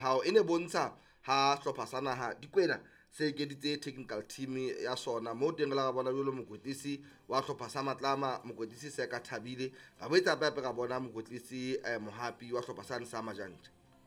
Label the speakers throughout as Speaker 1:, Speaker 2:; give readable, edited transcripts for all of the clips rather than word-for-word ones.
Speaker 1: hao e ne bontsha ha hlopha sa naha Dikwena se ekeditse technical team ya sona moo teng la ga bona jalo mokwetlisi wa hlopha sa Matlama mokwetlisi se ka Thabile ga boetsa pepe ga bona mokwetlisi Mohapi wa hlopha sa sa Majante.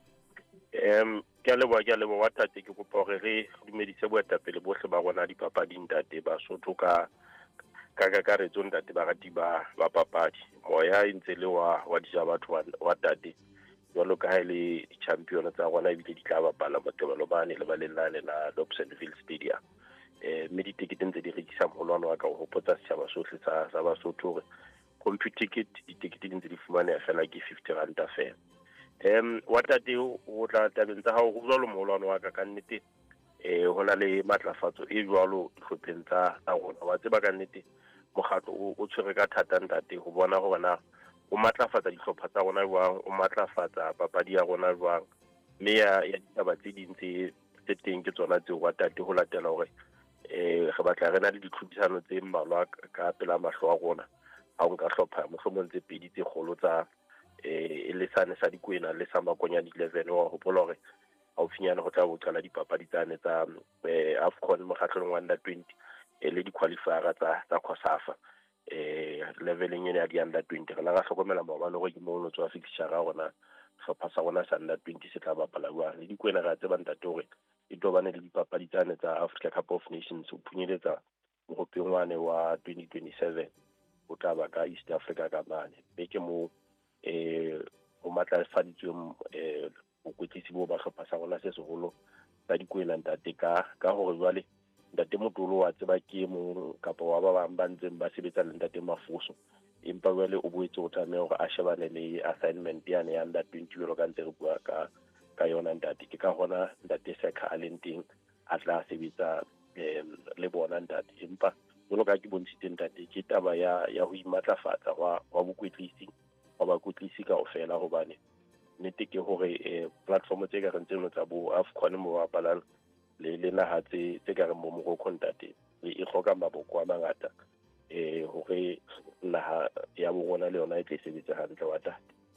Speaker 2: Ke a leboha wa tate ke kopa hore re dumedise boetapele bohle ba rona dipapading ntate Basotho ka kakaretso ntate ba rati ba papadi moya e ntse le wa dija batho wa tate jwalo ka ha le di-champion tsa rona ebile di tla bapala Moqebelo bane le ba lenane la Dobsonville Stadium. Mme ditekete ntse di rekisa moholwane wa ka ho hopotsa setjhaba sohle sa Basotho hore computer ticket ditekete di ntse di fumaneha fela ke 50 ranta fela. Wa tate o tla tabeng tsa hao ho jwalo moholwane wa ka nnete ho na le matlafatso e jwalo dihlopheng tsa rona wa tseba ka nnete mokgatlo o tshwere ka thata ntate ho bona hore na o matlafatsa dihlopha tsa rona jwang o matlafatsa papadi ya rona jwang mme ya ditaba tse ding tse teng ke tsona tseo wa tate ho latela hore re batla re na le ditlhodisano tse mmalwa ka pela mahlo a rona ha o nka hlopha mohlomong tse pedi tse kgolo tsa le sane sa Dikwena le sa Makonyane 11 wa hopola hore haufinyana go tla qala dipapadi tsane tsa AFCON mokgatlong wa under 20 le di-qualifier tsa COSAFA leveleng ena ya di-under 20 re la ga hlokomela maobane gore ke moo no tswa fixture ga rona hlopha sa rona sa under 20 se tla bapala jwang le Dikwena ra tseba ntate hore e tobane le dipapadi tsane tsa Africa Cup of Nations o phunyeletsa mohopeng wane wa 2027 o tla ba ka East Africa ka mane be ke mo o matlafaditsweng bokwetlisi bo ba hlopha sa rona se seholo sa Dikwena ntate ka hore jwale ntate Motolo wa tseba ke mo kapa wa ba bang ba ntseng ba sebetsa le ntate Mafuso empa jwale o boetse o tlameha hore a shebane le assignment yane ya under 20 jwalo ka ntse re bua ka yona ntate ke ka hona ntate Sekha a leng teng a tla sebetsa le bona ntate empa jwalo ka ke bontshitse ntate ke taba ya ho imatlafatsa wa bokwetlisi wa bakwetlisi kaofela hobane nnete ke hore platform tse ka reng tseno tsa bo AFCON mo bapalang le naha tse ka reng bo Morocco ntate e hloka maboko a mangata hore naha ya bo rona le yona e tle sebetsa hantle wa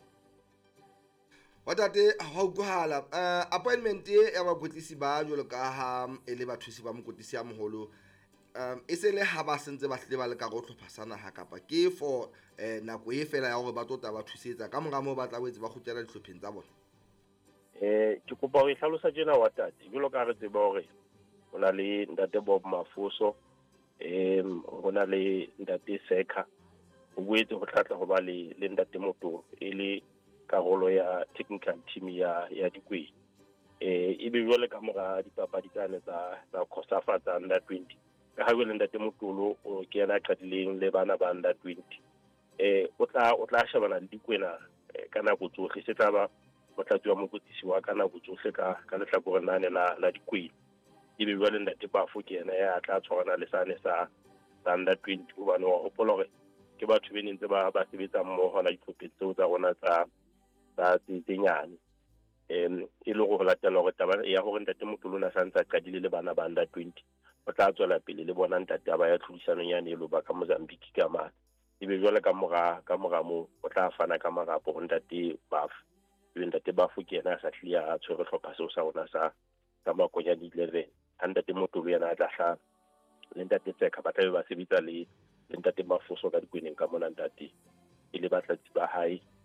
Speaker 1: tate ha utlwahala appointment ya bakwetlisi ba jwalo ka ha e le bathusi ba mokwetlisi ya moholo e se le ha ba sentse ba hlile ba le ka go hlopha sa naha kapa ke for nako e fela ya hore ba tota ba thusetsa ka mora moo ba tla boetse ba kgutlela dihlopheng tsa bona.
Speaker 2: Ke kopa ho ihlalosa tjena wa tate jwalo ka re tseba hore ho na le ntate Bob Mafuso ho na le ntate Sekha ho boetse ho tlatla ho ba le ntate Motolo e le karolo ya technical team ya Dikwena e be jwale ka mora dipapadi tsane tsa COSAFA tsa under 20 ka ha jwale ntate Motolo o ke yena a qadileng le bana ba under 20 o tla shebana le Dikwena ka nako tsohle se tla ba motlatsi wa mokwetlisi wa ka nako tsohle ka lehlakoreng lane la Dikwena ebe jwale ntate Bafo ke yena ya tla tshwarana le sane sa under 20 hobane wa hopola hore ke batho be ntse ba sebetsa mmoho na dihlopheng tseo tsa rona tsa nyane e le go latela hore taba ya hore ntate Motolo na santsa qadile le bana ba under 20 o tla tswela pele le bona ntate ba ya tlhodisano yane lo ba ka Mozambique ka mane ebe jwale ka mora mo o tla fana ka marapo ho ntate Bafo ntate Bafo ke yena a sa hliya a tshwere hlopha seo sa rona sa Makonyane 11 ha ntate Motolo yena a tla hla le ntate Sekha ba tla ba sebetsa le ntate Mafuso ka Dikweneng ka mona ntate e le batlatsi ba hae